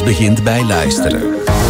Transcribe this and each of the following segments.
begint bij luisteren.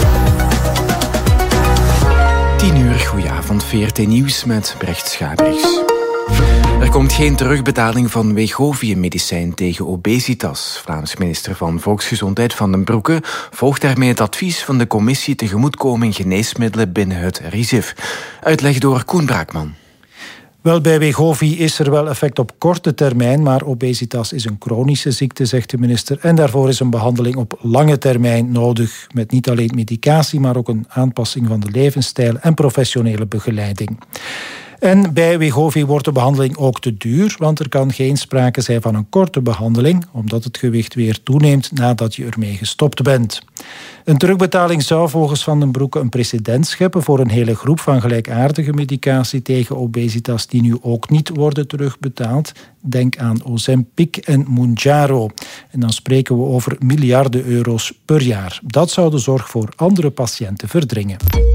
10:00, goedenavond, VRT Nieuws met Brecht Schabrichs. Er komt geen terugbetaling van Wegovy-medicijn tegen obesitas. Vlaams minister van Volksgezondheid Van den Broeke volgt daarmee het advies van de commissie tegemoetkoming geneesmiddelen binnen het RIZIV. Uitleg door Koen Braakman. Wel, bij Wegovy is er wel effect op korte termijn, maar obesitas is een chronische ziekte, zegt de minister. En daarvoor is een behandeling op lange termijn nodig, met niet alleen medicatie, maar ook een aanpassing van de levensstijl en professionele begeleiding. En bij Wegovy wordt de behandeling ook te duur, want er kan geen sprake zijn van een korte behandeling, omdat het gewicht weer toeneemt nadat je ermee gestopt bent. Een terugbetaling zou volgens Van den Broeke een precedent scheppen voor een hele groep van gelijkaardige medicatie tegen obesitas die nu ook niet worden terugbetaald. Denk aan Ozempic en Mounjaro. En dan spreken we over miljarden euro's per jaar. Dat zou de zorg voor andere patiënten verdringen.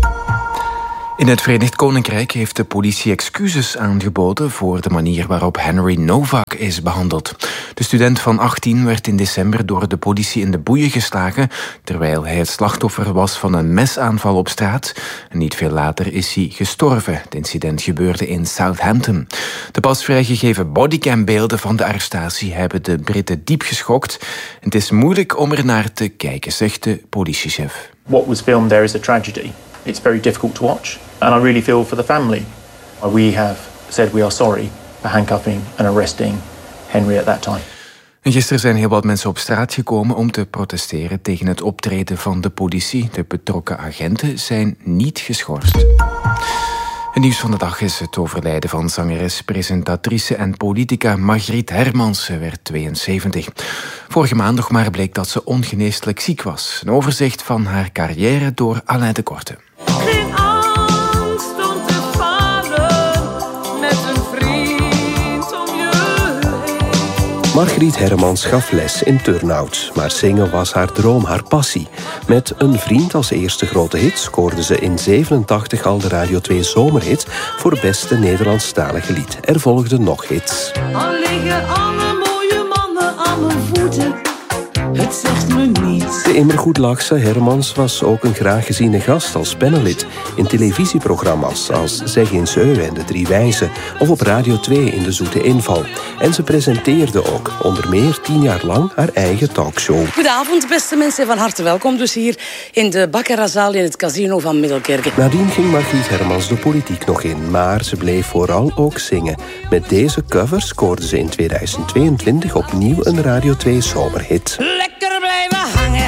In het Verenigd Koninkrijk heeft de politie excuses aangeboden voor de manier waarop Henry Novak is behandeld. De student van 18 werd in december door de politie in de boeien geslagen, terwijl hij het slachtoffer was van een mesaanval op straat. En niet veel later is hij gestorven. Het incident gebeurde in Southampton. De pas vrijgegeven bodycambeelden van de arrestatie hebben de Britten diep geschokt. Het is moeilijk om er naar te kijken, zegt de politiechef. What was filmed there is a tragedy. It's very difficult to watch, and I really feel for the family. We have said we are sorry for handcuffing and arresting Henry at that time. En gisteren zijn heel wat mensen op straat gekomen om te protesteren tegen het optreden van de politie. De betrokken agenten zijn niet geschorst. Het nieuws van de dag is het overlijden van zangeres, presentatrice en politica Margriet Hermans. Ze werd 72. Vorige maand nog maar bleek dat ze ongeneeslijk ziek was. Een overzicht van haar carrière door Alain de Korte. Geen angst om te falen, met een vriend om je heen. Margriet Hermans gaf les in turnout, maar zingen was haar droom, haar passie. Met Een vriend als eerste grote hit scoorde ze in 87 al de Radio 2 zomerhit voor beste Nederlandstalige lied. Er volgden nog hits. Al liggen alle mooie mannen aan mijn voeten, het zegt me niets. De immer goed lachse Hermans was ook een graag geziene gast als panelid in televisieprogramma's als Zeg eens Eu en De Drie Wijzen of op Radio 2 in De Zoete Inval. En ze presenteerde ook onder meer 10 jaar lang haar eigen talkshow. Goedenavond, beste mensen. Van harte welkom dus hier in de Baccaratzaal in het casino van Middelkerke. Nadien ging Margriet Hermans de politiek nog in, maar ze bleef vooral ook zingen. Met deze cover scoorde ze in 2022 opnieuw een Radio 2 zomerhit. Lekker blijven hangen.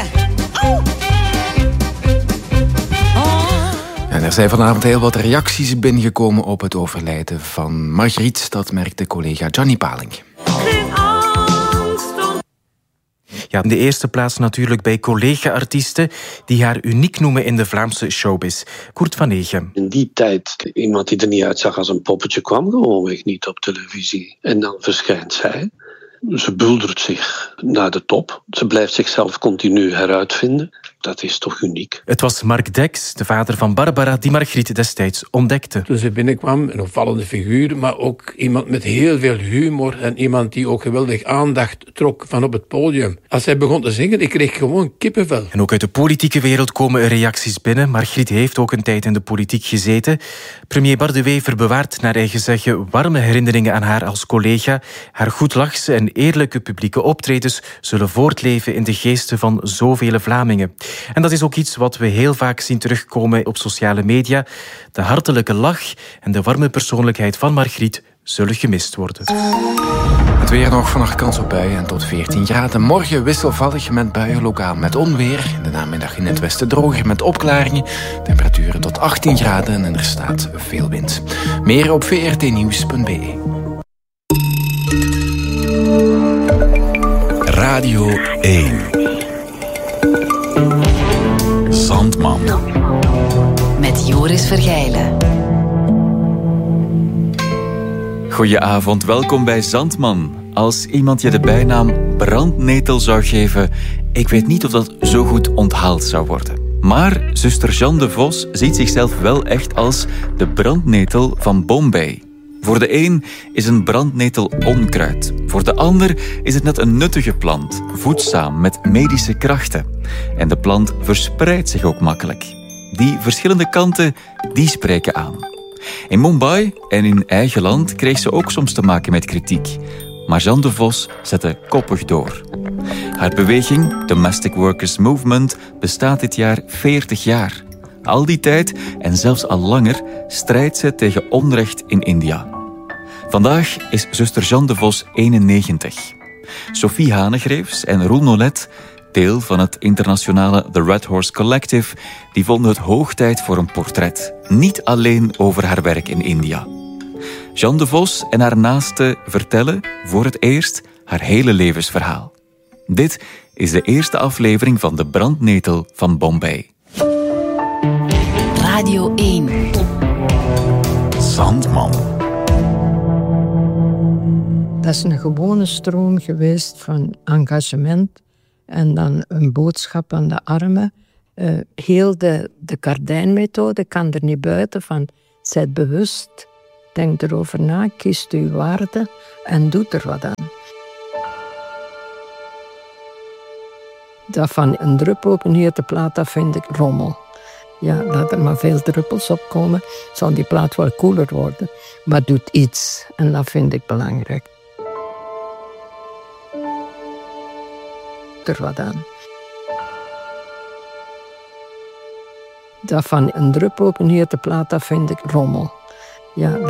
En er zijn vanavond heel wat reacties binnengekomen op het overlijden van Margriet. Dat merkte collega Gianni Paling. Ja, in de eerste plaats natuurlijk bij collega-artiesten die haar uniek noemen in de Vlaamse showbiz. Koert van Egen. In die tijd, iemand die er niet uitzag als een poppetje, kwam gewoonweg niet op televisie. En dan verschijnt zij. Ze buldert zich naar de top. Ze blijft zichzelf continu heruitvinden. Dat is toch uniek. Het was Mark Dex, de vader van Barbara, die Margriet destijds ontdekte. Toen ze binnenkwam, een opvallende figuur, maar ook iemand met heel veel humor en iemand die ook geweldig aandacht trok van op het podium. Als zij begon te zingen, ik kreeg gewoon kippenvel. En ook uit de politieke wereld komen er reacties binnen. Margriet heeft ook een tijd in de politiek gezeten. Premier Bart De Wever bewaart naar eigen zeggen warme herinneringen aan haar als collega. Haar goedlachse en eerlijke publieke optredens zullen voortleven in de geesten van zoveel Vlamingen. En dat is ook iets wat we heel vaak zien terugkomen op sociale media. De hartelijke lach en de warme persoonlijkheid van Margriet zullen gemist worden. Het weer nog, vannacht kans op buien en tot 14 graden. Morgen wisselvallig met buien, lokaal met onweer. In de namiddag in het westen droger met opklaringen. Temperaturen tot 18 graden en er staat veel wind. Meer op vrtnieuws.be. Radio 1. Zandman. Met Joris Vergijlen. Goedenavond, welkom bij Zandman. Als iemand je de bijnaam brandnetel zou geven, ik weet niet of dat zo goed onthaald zou worden. Maar zuster Jeanne de Vos ziet zichzelf wel echt als de brandnetel van Bombay. Voor de een is een brandnetel onkruid. Voor de ander is het net een nuttige plant, voedzaam met medische krachten. En de plant verspreidt zich ook makkelijk. Die verschillende kanten, die spreken aan. In Mumbai en in eigen land kreeg ze ook soms te maken met kritiek. Maar Jeanne de Vos zette koppig door. Haar beweging, Domestic Workers Movement, bestaat dit jaar 40 jaar. Al die tijd, en zelfs al langer, strijdt ze tegen onrecht in India. Vandaag is zuster Jeanne de Vos 91. Sophie Hanegreefs en Roel Nolet, deel van het internationale The Red Horse Collective, die vonden het hoog tijd voor een portret. Niet alleen over haar werk in India. Jeanne de Vos en haar naasten vertellen voor het eerst haar hele levensverhaal. Dit is de eerste aflevering van De Brandnetel van Bombay. Radio 1. Zandman. Dat is een gewone stroom geweest van engagement en dan een boodschap aan de armen. Heel de Kardijn-methode kan er niet buiten van. Zijt bewust, denk erover na, kiest uw waarde en doet er wat aan. Dat van een druppel op een hete plaat, dat vind ik rommel. Ja, dat er maar veel druppels op komen, zal die plaat wel koeler worden. Maar doet iets en dat vind ik belangrijk. Er wat aan. Dat van een druppel op een hete plaat, dat vind ik rommel. Ja.